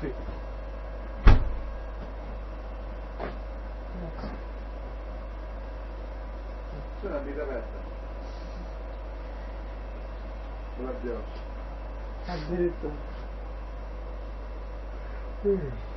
Sì. C'è una vita aperta. Non l'abbiamo. Addirittura.